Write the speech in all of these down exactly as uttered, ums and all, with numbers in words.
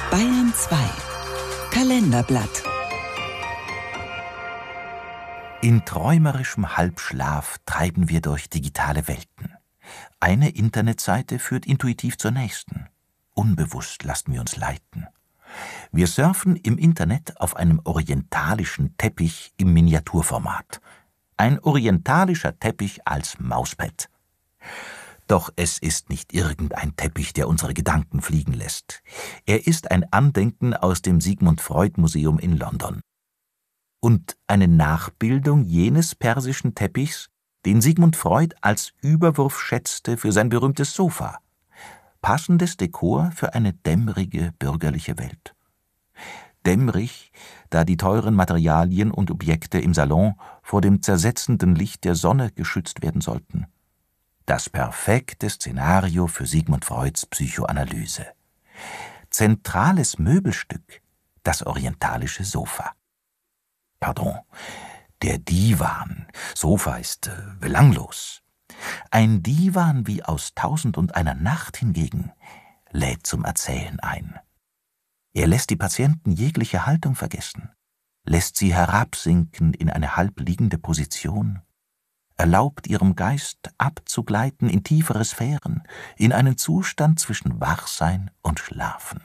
Bayern zwei Kalenderblatt. In träumerischem Halbschlaf treiben wir durch digitale Welten. Eine Internetseite führt intuitiv zur nächsten. Unbewusst lassen wir uns leiten. Wir surfen im Internet auf einem orientalischen Teppich im Miniaturformat. Ein orientalischer Teppich als Mauspad. Doch es ist nicht irgendein Teppich, der unsere Gedanken fliegen lässt. Er ist ein Andenken aus dem Sigmund Freud Museum in London. Und eine Nachbildung jenes persischen Teppichs, den Sigmund Freud als Überwurf schätzte für sein berühmtes Sofa. Passendes Dekor für eine dämmerige bürgerliche Welt. Dämmerig, da die teuren Materialien und Objekte im Salon vor dem zersetzenden Licht der Sonne geschützt werden sollten. Das perfekte Szenario für Sigmund Freuds Psychoanalyse. Zentrales Möbelstück, das orientalische Sofa. Pardon, der Divan. Sofa ist äh, belanglos. Ein Divan wie aus Tausend und einer Nacht hingegen lädt zum Erzählen ein. Er lässt die Patienten jegliche Haltung vergessen, lässt sie herabsinken in eine halbliegende Position, erlaubt ihrem Geist abzugleiten in tiefere Sphären, in einen Zustand zwischen Wachsein und Schlafen.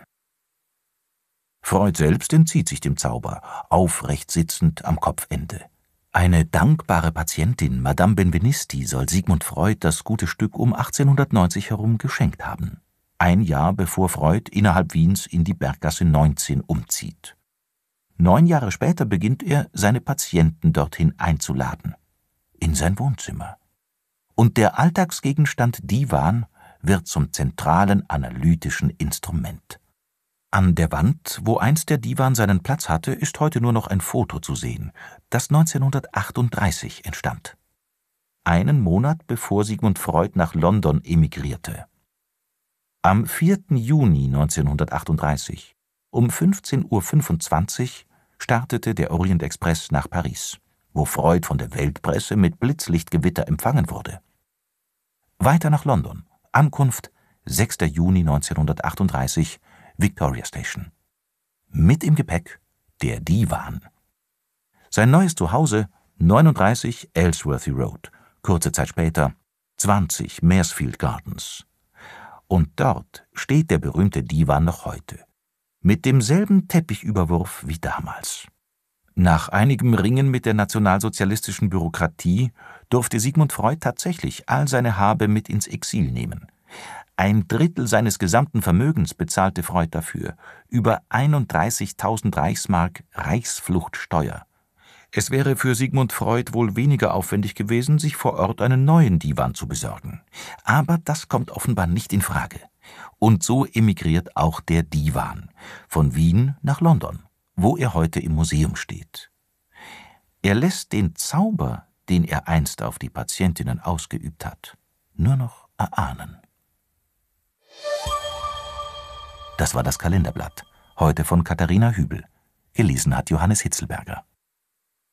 Freud selbst entzieht sich dem Zauber, aufrecht sitzend am Kopfende. Eine dankbare Patientin, Madame Benvenisti, soll Sigmund Freud das gute Stück um achtzehnhundertneunzig herum geschenkt haben. Ein Jahr bevor Freud innerhalb Wiens in die Berggasse neunzehn umzieht. Neun Jahre später beginnt er, seine Patienten dorthin einzuladen. In sein Wohnzimmer. Und der Alltagsgegenstand Divan wird zum zentralen analytischen Instrument. An der Wand, wo einst der Divan seinen Platz hatte, ist heute nur noch ein Foto zu sehen, das neunzehnhundertachtunddreißig entstand. Einen Monat bevor Sigmund Freud nach London emigrierte. Am vierten Juni neunzehnhundertachtunddreißig um fünfzehn Uhr fünfundzwanzig startete der Orient Express nach Paris, wo Freud von der Weltpresse mit Blitzlichtgewitter empfangen wurde. Weiter nach London, Ankunft sechster Juni neunzehnhundertachtunddreißig, Victoria Station. Mit im Gepäck der Divan. Sein neues Zuhause neununddreißig Ellsworthy Road, kurze Zeit später zwanzig Maresfield Gardens. Und dort steht der berühmte Divan noch heute, mit demselben Teppichüberwurf wie damals. Nach einigem Ringen mit der nationalsozialistischen Bürokratie durfte Sigmund Freud tatsächlich all seine Habe mit ins Exil nehmen. Ein Drittel seines gesamten Vermögens bezahlte Freud dafür, über einunddreißigtausend Reichsmark Reichsfluchtsteuer. Es wäre für Sigmund Freud wohl weniger aufwendig gewesen, sich vor Ort einen neuen Divan zu besorgen. Aber das kommt offenbar nicht in Frage. Und so emigriert auch der Divan, von Wien nach London, wo er heute im Museum steht. Er lässt den Zauber, den er einst auf die Patientinnen ausgeübt hat, nur noch erahnen. Das war das Kalenderblatt, heute von Katharina Hübel. Gelesen hat Johannes Hitzelberger.